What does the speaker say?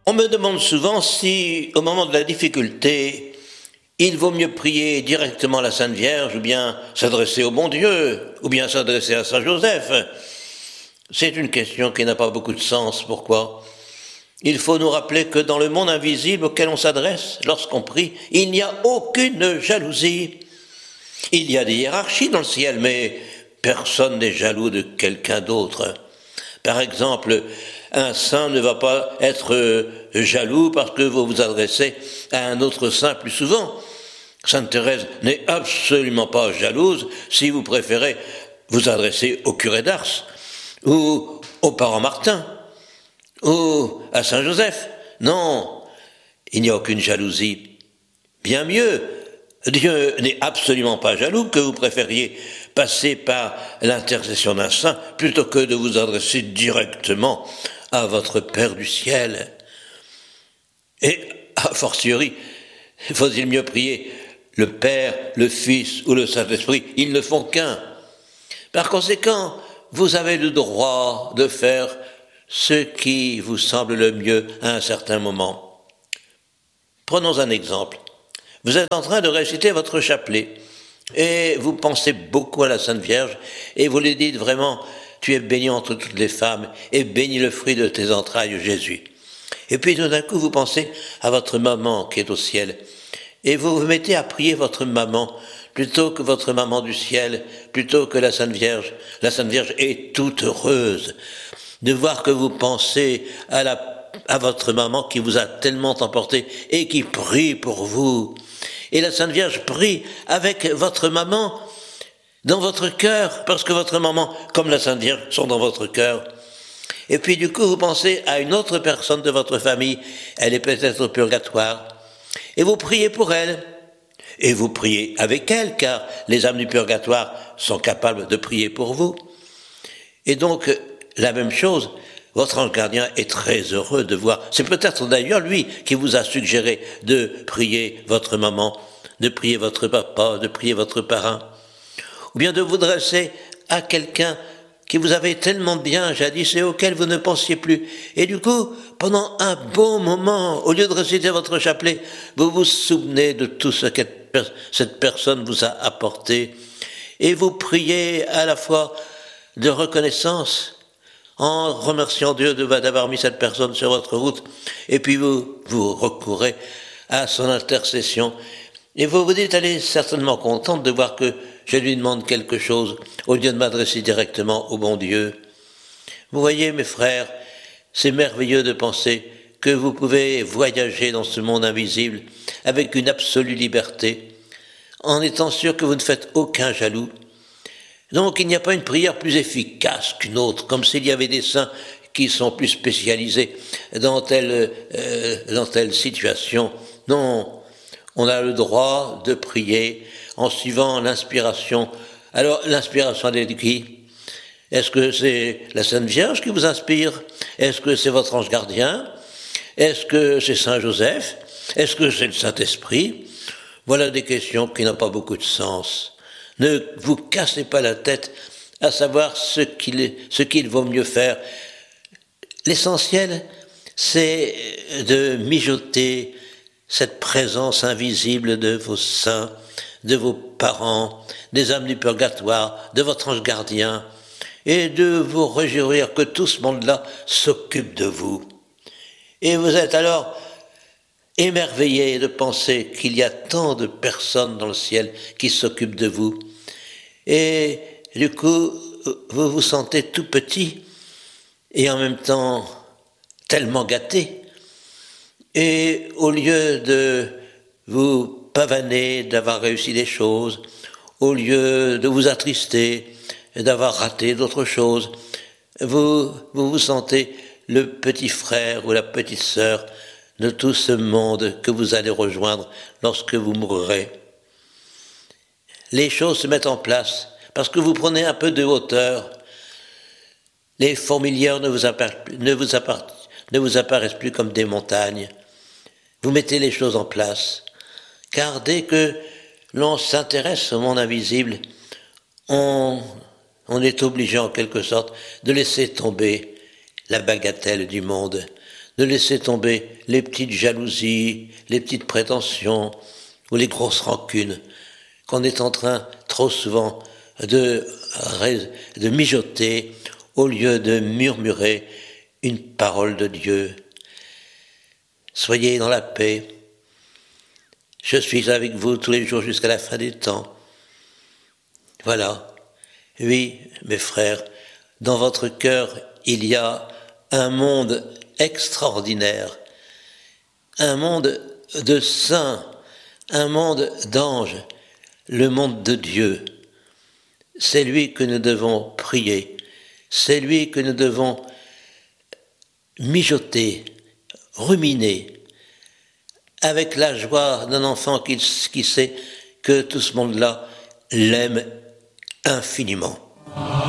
On me demande souvent si, au moment de la difficulté, il vaut mieux prier directement à la Sainte Vierge, ou bien s'adresser au bon Dieu, ou bien s'adresser à Saint Joseph. C'est une question qui n'a pas beaucoup de sens. Pourquoi ? Il faut nous rappeler que dans le monde invisible auquel on s'adresse lorsqu'on prie, il n'y a aucune jalousie. Il y a des hiérarchies dans le ciel, mais personne n'est jaloux de quelqu'un d'autre. Par exemple, un saint ne va pas être jaloux parce que vous vous adressez à un autre saint plus souvent. Sainte Thérèse n'est absolument pas jalouse si vous préférez vous adresser au curé d'Ars, ou au parent Martin, ou à Saint Joseph. Non, il n'y a aucune jalousie. Bien mieux, Dieu n'est absolument pas jaloux que vous préfériez passer par l'intercession d'un saint plutôt que de vous adresser directement à votre Père du ciel. Et, a fortiori, faut-il mieux prier le Père, le Fils ou le Saint-Esprit? Ils ne font qu'un. Par conséquent, vous avez le droit de faire ce qui vous semble le mieux à un certain moment. Prenons un exemple. Vous êtes en train de réciter votre chapelet et vous pensez beaucoup à la Sainte Vierge et vous lui dites vraiment « Tu es bénie entre toutes les femmes et béni le fruit de tes entrailles, Jésus ». Et puis tout d'un coup vous pensez à votre maman qui est au ciel et vous vous mettez à prier votre maman plutôt que votre maman du ciel, plutôt que la Sainte Vierge. La Sainte Vierge est toute heureuse de voir que vous pensez à votre maman qui vous a tellement emporté et qui prie pour vous. Et la Sainte Vierge prie avec votre maman dans votre cœur, parce que votre maman, comme la Sainte Vierge, sont dans votre cœur. Et puis du coup, vous pensez à une autre personne de votre famille, elle est peut-être au purgatoire, et vous priez pour elle. Et vous priez avec elle, car les âmes du purgatoire sont capables de prier pour vous. Et donc, la même chose, votre ange gardien est très heureux de voir. C'est peut-être d'ailleurs lui qui vous a suggéré de prier votre maman, de prier votre papa, de prier votre parrain, ou bien de vous dresser à quelqu'un qui vous avait tellement bien jadis et auquel vous ne pensiez plus. Et du coup, pendant un bon moment, au lieu de réciter votre chapelet, vous vous souvenez de tout ce que cette personne vous a apporté, et vous priez à la fois de reconnaissance, en remerciant Dieu d'avoir mis cette personne sur votre route, et puis vous recourez à son intercession, et vous vous dites, elle est certainement contente de voir que je lui demande quelque chose, au lieu de m'adresser directement au bon Dieu. Vous voyez, mes frères, c'est merveilleux de penser que vous pouvez voyager dans ce monde invisible avec une absolue liberté, en étant sûr que vous ne faites aucun jaloux. Donc il n'y a pas une prière plus efficace qu'une autre, comme s'il y avait des saints qui sont plus spécialisés dans telle situation. Non, on a le droit de prier en suivant l'inspiration. Alors l'inspiration elle est de qui ? Est-ce que c'est la Sainte Vierge qui vous inspire ? Est-ce que c'est votre ange gardien ? Est-ce que c'est Saint Joseph ? Est-ce que c'est le Saint-Esprit ? Voilà des questions qui n'ont pas beaucoup de sens. Ne vous cassez pas la tête à savoir ce qu'il vaut mieux faire. L'essentiel, c'est de mijoter cette présence invisible de vos saints, de vos parents, des âmes du purgatoire, de votre ange gardien, et de vous réjouir que tout ce monde-là s'occupe de vous. Et vous êtes alors émerveillé de penser qu'il y a tant de personnes dans le ciel qui s'occupent de vous. Et du coup, vous vous sentez tout petit et en même temps tellement gâté. Et au lieu de vous pavaner d'avoir réussi des choses, au lieu de vous attrister d'avoir raté d'autres choses, vous vous sentez le petit frère ou la petite sœur de tout ce monde que vous allez rejoindre lorsque vous mourrez. Les choses se mettent en place parce que vous prenez un peu de hauteur. Les fourmilières ne vous apparaissent plus comme des montagnes. Vous mettez les choses en place. Car dès que l'on s'intéresse au monde invisible, on est obligé en quelque sorte de laisser tomber la bagatelle du monde, de laisser tomber les petites jalousies, les petites prétentions ou les grosses rancunes qu'on est en train trop souvent de mijoter au lieu de murmurer une parole de Dieu. Soyez dans la paix. Je suis avec vous tous les jours jusqu'à la fin des temps. Voilà. Oui, mes frères, dans votre cœur, il y a un monde extraordinaire, un monde de saints, un monde d'anges, le monde de Dieu. C'est lui que nous devons prier, c'est lui que nous devons mijoter, ruminer, avec la joie d'un enfant qui sait que tout ce monde-là l'aime infiniment.